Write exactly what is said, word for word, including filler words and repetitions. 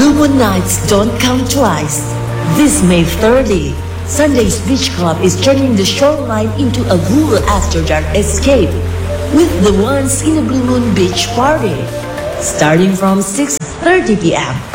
Blue Moon Nights don't count twice. This May thirtieth, Sunday's Beach Club is turning the shoreline into a cool after-dark escape with the Once in a Blue Moon Beach Party, starting from six thirty p m